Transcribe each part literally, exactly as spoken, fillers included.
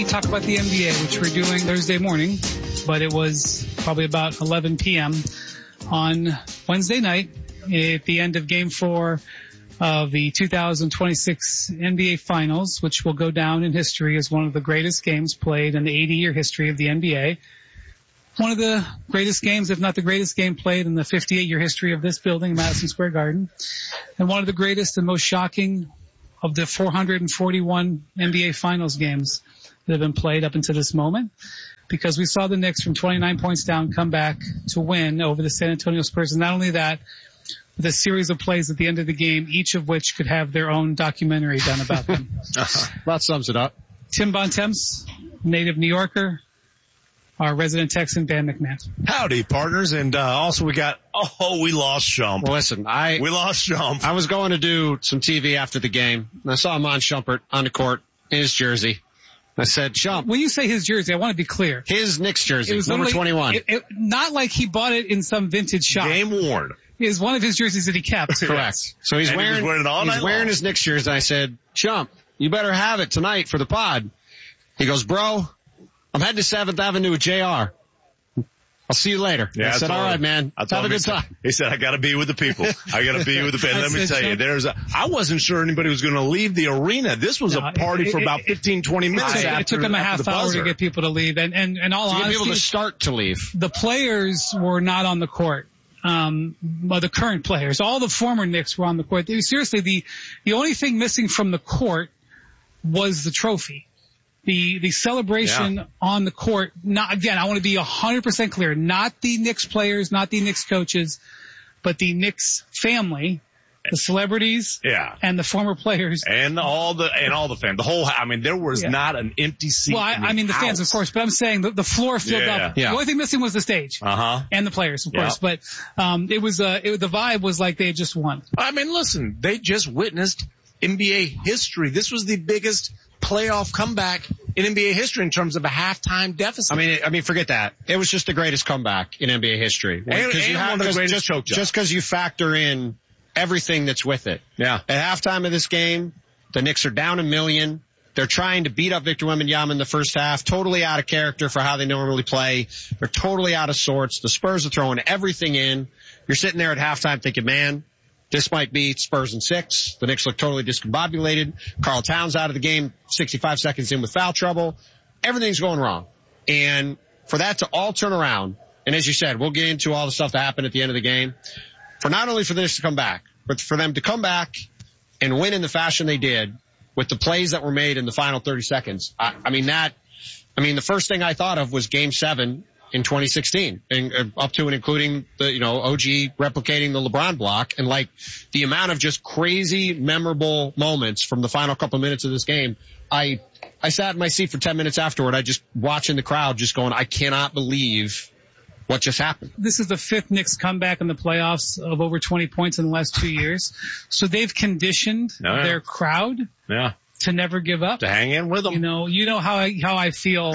We talk about the N B A, which we're doing Thursday morning, but it was probably about eleven p.m. on Wednesday night at the end of Game four of the two thousand twenty-six N B A Finals, which will go down in history as one of the greatest games played in the eighty-year history of the N B A. One of the greatest games, if not the greatest game played in the fifty-eight-year history of this building, Madison Square Garden. And one of the greatest and most shocking of the four hundred forty-one N B A Finals games that have been played up until this moment, because we saw the Knicks from twenty-nine points down come back to win over the San Antonio Spurs. And not only that, the series of plays at the end of the game, each of which could have their own documentary done about them. That sums it up. Tim Bontemps, native New Yorker, our resident Texan, Dan McMahon. Howdy, partners. And uh, also we got, oh, we lost Shump. Well, listen, I we lost Shump. I was going to do some T V after the game, and I saw Iman Shumpert on the court in his jersey. I said, Shump. When you say his jersey, I want to be clear. His Knicks jersey, it was number twenty-one. It, it, not like he bought it in some vintage shop. Game worn. It is one of his jerseys that he kept. Correct. So he's and wearing, he was wearing, it all he's night wearing long. his Knicks jersey. I said, Shump, you better have it tonight for the pod. He goes, bro, I'm heading to seventh Avenue with J R. I'll see you later. Yeah, I said, all right, man. Have a good time. He said, I got to be with the people. I got to be with the people. Let me tell you, there's a, I wasn't sure anybody was going to leave the arena. This was no, a party it, for it, about fifteen, twenty minutes it, after it took him a half hour buzzer. to get people to leave. And, and, and all to honesty, get people to start to leave. The players were not on the court. Um, well, the current players, all the former Knicks were on the court. They, seriously, the, the only thing missing from the court was the trophy. The, the celebration yeah. on the court, not, again, I want to be a hundred percent clear, not the Knicks players, not the Knicks coaches, but the Knicks family, the celebrities, yeah. and the former players. And all the, and all the fans, the whole, I mean, there was yeah. not an empty seat. Well, I, in the I mean, the house. fans, of course, but I'm saying the, the floor filled yeah. up. Yeah. The only thing missing was the stage. Uh-huh. And the players, of yeah. course, but, um, it was, uh, it, the vibe was like they had just won. I mean, listen, they just witnessed N B A history. This was the biggest playoff comeback in N B A history in terms of a halftime deficit. I mean, I mean, forget that. It was just the greatest comeback in N B A history. And, and you have, one of the greatest just, choke jobs. Just because you factor in everything that's with it. Yeah. At halftime of this game, the Knicks are down a million. They're trying to beat up Victor Wembanyama in the first half, totally out of character for how they normally play. They're totally out of sorts. The Spurs are throwing everything in. You're sitting there at halftime thinking, man, this might be Spurs in six. The Knicks look totally discombobulated. Karl Towns out of the game sixty-five seconds in with foul trouble. Everything's going wrong. And for that to all turn around, and as you said, we'll get into all the stuff that happened at the end of the game, for not only for the Knicks to come back, but for them to come back and win in the fashion they did with the plays that were made in the final thirty seconds. I, I mean, that, I mean, the first thing I thought of was game seven in twenty sixteen, and uh, up to and including the, you know, O G replicating the LeBron block, and like the amount of just crazy memorable moments from the final couple of minutes of this game. I, I sat in my seat for ten minutes afterward. I just watching the crowd just going, I cannot believe what just happened. This is the fifth Knicks comeback in the playoffs of over twenty points in the last two years. So they've conditioned oh, yeah. their crowd yeah. to never give up. To hang in with them. You know, you know how I, how I feel.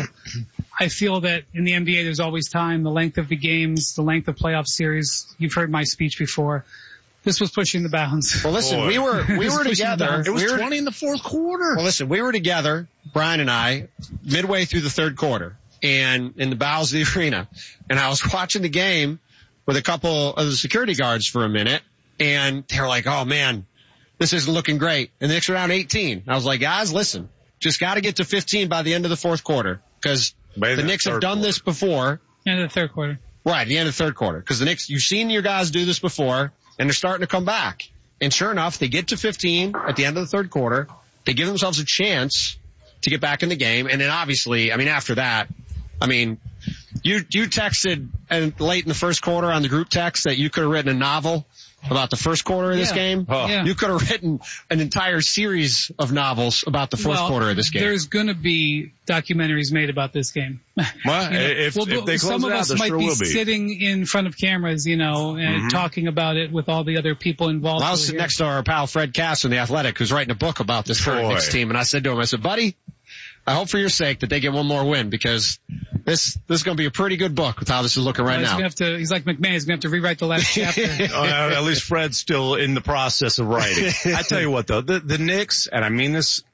I feel that in the N B A there's always time, the length of the games, the length of playoff series. You've heard my speech before. This was pushing the bounds. Well, listen, Boy. we were, we were together. It was we were, twenty in the fourth quarter. Well, listen, we were together, Brian and I, midway through the third quarter and in the bowels of the arena. And I was watching the game with a couple of the security guards for a minute, and they're like, oh man, this isn't looking great. And the Knicks are down eighteen. I was like, guys, listen, just got to get to fifteen by the end of the fourth quarter, because the Knicks have done quarter. this before. End of the third quarter. Right, the end of the third quarter. Because the Knicks, you've seen your guys do this before, and they're starting to come back. And sure enough, they get to fifteen at the end of the third quarter. They give themselves a chance to get back in the game. And then obviously, I mean, after that, I mean, you, you texted and late in the first quarter on the group text that you could have written a novel about the first quarter of this yeah. game. Oh. Yeah. You could have written an entire series of novels about the fourth well, quarter of this game. There's going to be documentaries made about this game. Well, you know, if, well, if they close some it of out, us there might sure be, will be sitting in front of cameras, you know, and mm-hmm. talking about it with all the other people involved. Well, I was sitting next to our pal Fred Cass from The Athletic, who's writing a book about this current Knicks team, and I said to him, I said, buddy, I hope for your sake that they get one more win, because this this is going to be a pretty good book with how this is looking right well, he's now. Gonna have to, he's like McMahon. He's going to have to rewrite the last chapter. uh, at least Fred's still in the process of writing. I tell you what, though, the, the Knicks, and I mean this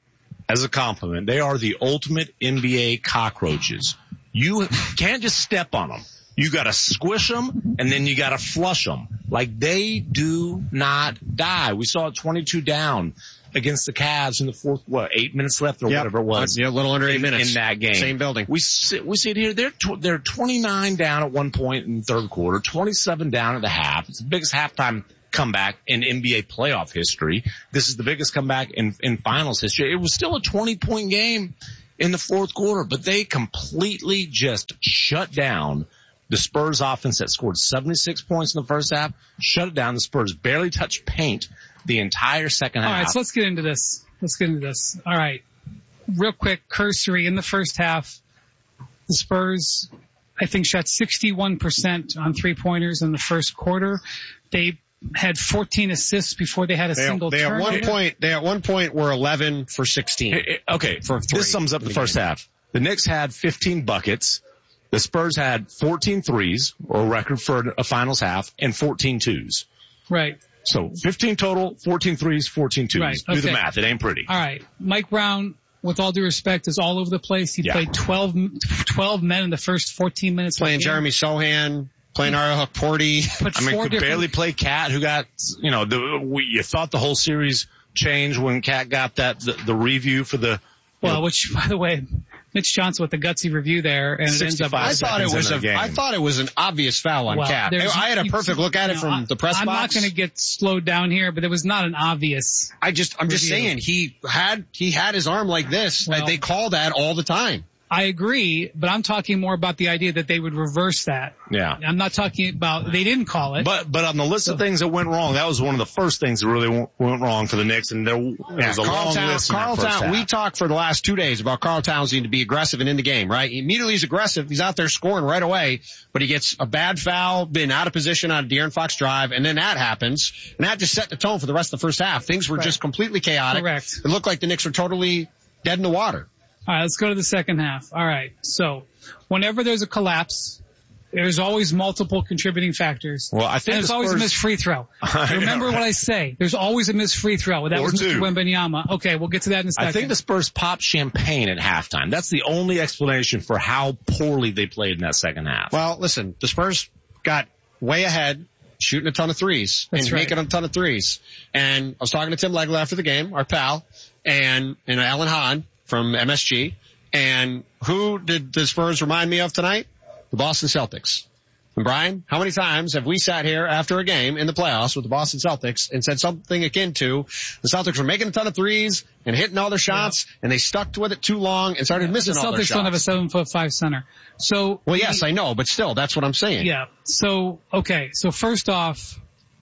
as a compliment, they are the ultimate N B A cockroaches. You can't just step on them. You gotta squish them, and then you gotta flush them. Like, they do not die. We saw it twenty-two down against the Cavs in the fourth, what, eight minutes left or yep. whatever it was. Yeah, a little under eight in, minutes. In that game. Same building. We sit, we see it here. They're, tw- they're twenty-nine down at one point in the third quarter, twenty-seven down at the half. It's the biggest halftime comeback in N B A playoff history. This is the biggest comeback in, in finals history. It was still a twenty point game in the fourth quarter, but they completely just shut down the Spurs offense that scored seventy-six points in the first half, shut it down. The Spurs barely touched paint the entire second half. All right, so let's get into this. Let's get into this. All right. Real quick, cursory. In the first half, the Spurs, I think, shot sixty-one percent on three-pointers in the first quarter. They had fourteen assists before they had a they, single they turnover. At one point, they at one point were eleven for sixteen. Okay, for three. This sums up the first half. The Knicks had fifteen buckets. The Spurs had fourteen threes, or a record for a finals half, and fourteen twos. Right. So fifteen total, fourteen threes, fourteen twos. Right. Do okay. the math. It ain't pretty. All right. Mike Brown, with all due respect, is all over the place. He yeah. played twelve, twelve men in the first fourteen minutes. Playing Jeremy Sohan, playing Ara Porty. I mean, could different... barely play Cat, who got, you know, the, we, you thought the whole series changed when Cat got that, the, the review for the, well, know, which, by the way, Mitch Johnson with the gutsy review there, and it ends up. I thought it was a. I thought it was an obvious foul on well, Cat. I had a perfect look at it know, from the press I'm box. I'm not going to get slowed down here, but it was not an obvious. I just, I'm review. just saying he had he had his arm like this. Well, they call that all the time. I agree, but I'm talking more about the idea that they would reverse that. Yeah. I'm not talking about, they didn't call it. But, but on the list of things that went wrong, that was one of the first things that really went wrong for the Knicks, and there yeah, was a Carl long Town, list. Carl Town, we talked for the last two days about Carl Towns needing to be aggressive and in the game, right? Immediately he's aggressive. He's out there scoring right away, but he gets a bad foul, been out of position on a De'Aaron Fox drive, and then that happens, and that just set the tone for the rest of the first half. Things were right. just completely chaotic. Correct. It looked like the Knicks were totally dead in the water. All right, let's go to the second half. All right, so whenever there's a collapse, there's always multiple contributing factors. Well, I think and there's the always Spurs... a missed free throw. Remember what I say. There's always a missed free throw. That or was Mister two. Wembanyama. Okay, we'll get to that in a second. I think the Spurs popped champagne at halftime. That's the only explanation for how poorly they played in that second half. Well, listen, the Spurs got way ahead, shooting a ton of threes That's and right. making a ton of threes. And I was talking to Tim Legler after the game, our pal, and, and Alan Hahn from M S G. And who did the Spurs remind me of tonight? The Boston Celtics. And Brian, how many times have we sat here after a game in the playoffs with the Boston Celtics and said something akin to the Celtics were making a ton of threes and hitting all their shots yeah. and they stuck with it too long and started yeah, missing the all their shots. The Celtics don't have a seven foot five center. So. Well, yes, the, I know, but still, that's what I'm saying. Yeah. So, okay. So first off,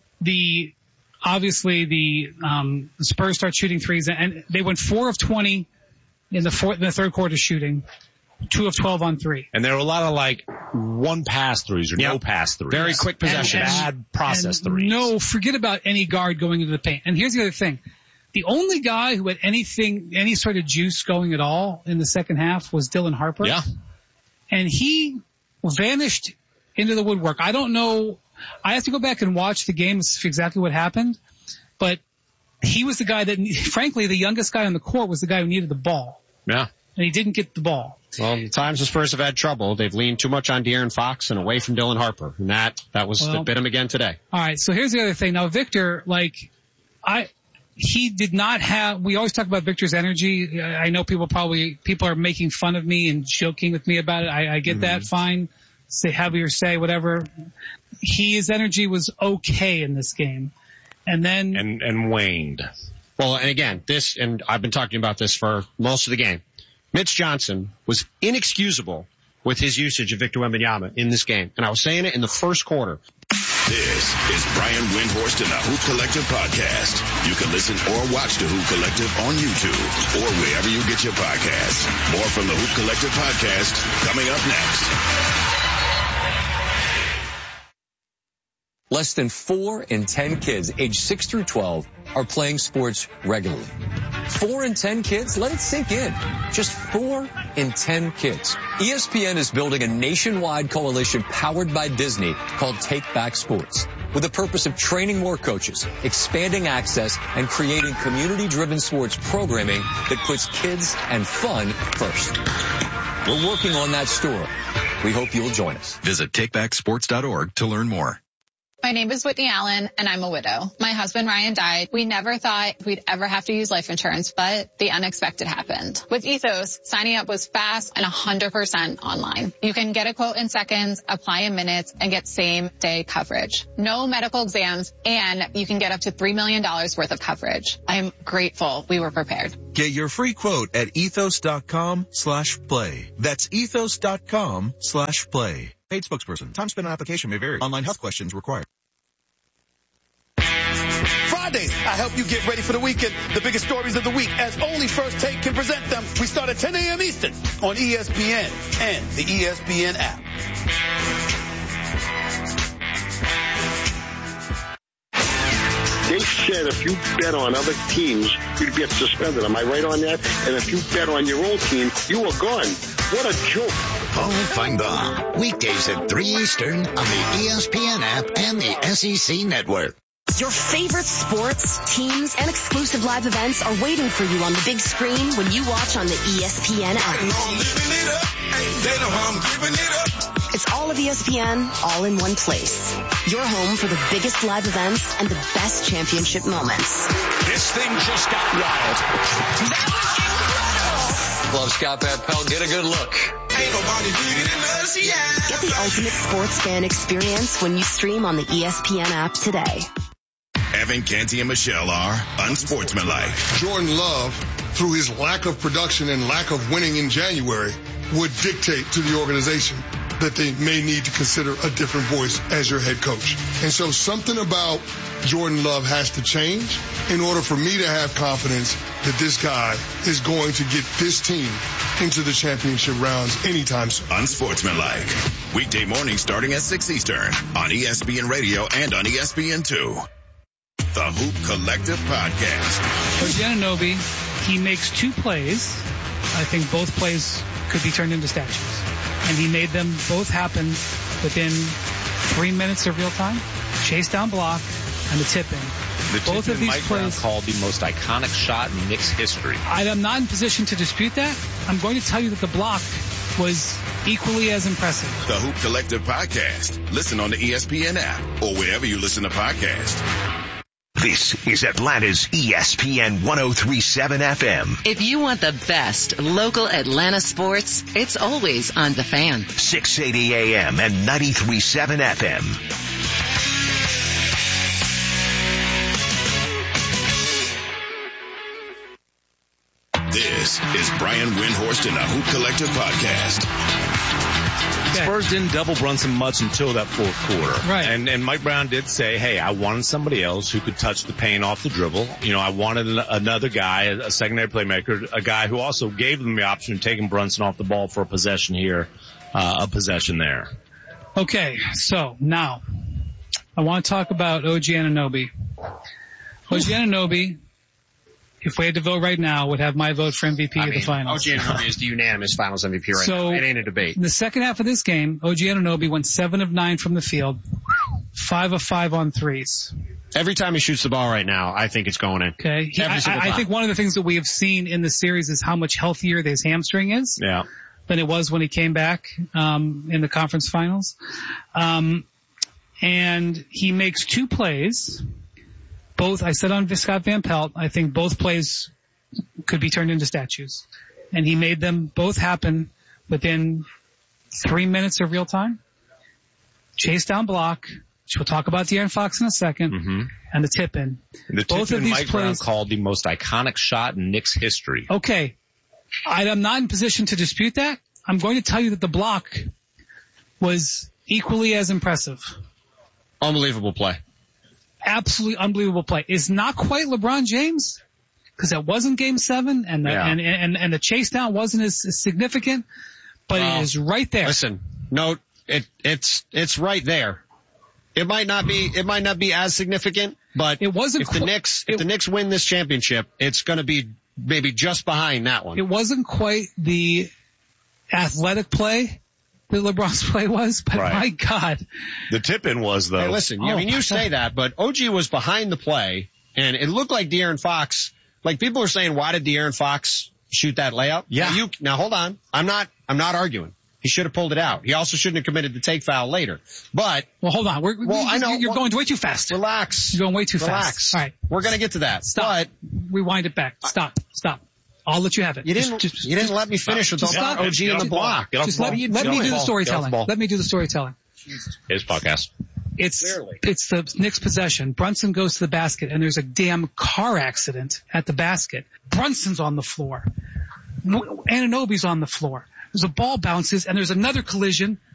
the, obviously the, um, the Spurs start shooting threes and they went four of twenty in the fourth, in the third quarter shooting, two of twelve on three. And there were a lot of like one pass threes or yep. no pass threes. Very quick possession. And, and, bad process and threes. No, forget about any guard going into the paint. And here's the other thing. The only guy who had anything, any sort of juice going at all in the second half was Dylan Harper. Yeah. And he vanished into the woodwork. I don't know. I have to go back and watch the game to see exactly what happened, but he was the guy that, frankly, the youngest guy on the court was the guy who needed the ball. Yeah. And he didn't get the ball. Well, the times the Spurs have had trouble, they've leaned too much on De'Aaron Fox and away from Dylan Harper. And that, that was well, bit him again today. All right. So here's the other thing. Now, Victor, like, I, he did not have, we always talk about Victor's energy. I know people probably, people are making fun of me and joking with me about it. I, I get mm-hmm. that. Fine. Say, have your say, whatever. He, his energy was okay in this game. And then. And, and waned. Well, and again, this, and I've been talking about this for most of the game. Mitch Johnson was inexcusable with his usage of Victor Wembanyama in this game. And I was saying it in the first quarter. This is Brian Windhorst in the Hoop Collective podcast. You can listen or watch the Hoop Collective on YouTube or wherever you get your podcasts. More from the Hoop Collective podcast coming up next. Less than four in ten kids aged six through twelve are playing sports regularly. Four in ten kids? Let it sink in. Just four in ten kids. E S P N is building a nationwide coalition powered by Disney called Take Back Sports, with the purpose of training more coaches, expanding access, and creating community-driven sports programming that puts kids and fun first. We're working on that story. We hope you'll join us. Visit take back sports dot org to learn more. My name is Whitney Allen, and I'm a widow. My husband, Ryan, died. We never thought we'd ever have to use life insurance, but the unexpected happened. With Ethos, signing up was fast and one hundred percent online. You can get a quote in seconds, apply in minutes, and get same-day coverage. No medical exams, and you can get up to three million dollars worth of coverage. I'm grateful we were prepared. Get your free quote at ethos.com slash play. That's ethos.com slash play. Paid spokesperson. Time spent on application may vary. Online health questions required. Fridays, I help you get ready for the weekend. The biggest stories of the week, as only First Take can present them. We start at ten a.m. Eastern on E S P N and the E S P N app. They said if you bet on other teams, you'd get suspended. Am I right on that? And if you bet on your own team, you were gone. What a joke. Paul Feinbaum, weekdays at three Eastern on the E S P N app and the S E C network. Your favorite sports, teams, and exclusive live events are waiting for you on the big screen when you watch on the E S P N app. It's all of E S P N, all in one place. Your home for the biggest live events and the best championship moments. This thing just got wild. That was incredible. Love Scott Van Pelt. Get a good look. Ain't nobody bigger than us, yeah. Get the ultimate sports fan experience when you stream on the E S P N app today. Evan Canty and Michelle are unsportsmanlike. Jordan Love, through his lack of production and lack of winning in January, would dictate to the organization that they may need to consider a different voice as your head coach. And so something about Jordan Love has to change in order for me to have confidence that this guy is going to get this team into the championship rounds anytime soon. Unsportsmanlike. Weekday morning starting at six Eastern on E S P N Radio and on E S P N two. The Hoop Collective Podcast. O G Anunoby, he makes two plays. I think both plays could be turned into statues. And he made them both happen within three minutes of real time. Chase down block and the tip in. The both tip of these Mike plays Brown called the most iconic shot in Knicks history. I am not in position to dispute that. I'm going to tell you that the block was equally as impressive. The Hoop Collective Podcast. Listen on the E S P N app or wherever you listen to podcasts. This is Atlanta's E S P N one oh three point seven F M. If you want the best local Atlanta sports, it's always on The Fan. six eighty A M and ninety-three point seven F M. This is Brian Windhorst in the Hoop Collective Podcast. Okay. Spurs didn't double Brunson much until that fourth quarter. Right. And and Mike Brown did say, hey, I wanted somebody else who could touch the paint off the dribble. You know, I wanted an, another guy, a secondary playmaker, a guy who also gave them the option of taking Brunson off the ball for a possession here, uh, a possession there. Okay, so now I want to talk about O G Anunoby. O G Anunoby, if we had to vote right now, would have my vote for M V P I of mean, the finals. O G Anunoby is the unanimous finals M V P right so, now. It ain't a debate. In the second half of this game, O G Anunoby went seven of nine from the field, five of five on threes. Every time he shoots the ball right now, I think it's going in. Okay. He, I, I think one of the things that we have seen in the series is how much healthier his hamstring is. Yeah. Than it was when he came back, um, in the conference finals. Um, and he makes two plays. Both, I said on Scott Van Pelt, I think both plays could be turned into statues. And he made them both happen within three minutes of real time. Chase down block, which we'll talk about De'Aaron Fox in a second, mm-hmm. and the tip in. The both tip of in these Mike plays, Brown called the most iconic shot in Knicks history. Okay. I am not in position to dispute that. I'm going to tell you that the block was equally as impressive. Unbelievable play. Absolutely unbelievable play. Is not quite LeBron James, because that wasn't game seven, and the, yeah. and, and, and the chase down wasn't as, as significant, but well, it is right there. Listen, no, it, it's, it's right there. It might not be, it might not be as significant, but it wasn't if the qu- Knicks, it, if the Knicks win this championship, it's going to be maybe just behind that one. It wasn't quite the athletic play that LeBron's play was, but right. my God. The tip-in was, though. Hey, listen, oh, I mean, you say that, but O G was behind the play, and it looked like De'Aaron Fox, like people are saying, why did De'Aaron Fox shoot that layup? Yeah. Now, you, now hold on. I'm not, I'm not arguing. He should have pulled it out. He also shouldn't have committed the take foul later. But. Well, hold on. We're, well, we, I know. You're well, going way too fast. Relax. You're going way too relax. fast. All right. We're going to get to that. Stop. But. Rewind it back. Stop. Stop. I'll let you have it. You didn't, just, just, you didn't let me finish with the O G in the block. Just let, let me do the storytelling. Let me do the storytelling. His podcast. It's, Clearly. it's the Knicks possession. Brunson goes to the basket and there's a damn car accident at the basket. Brunson's on the floor. Anunoby's on the floor. There's a ball bounces and there's another collision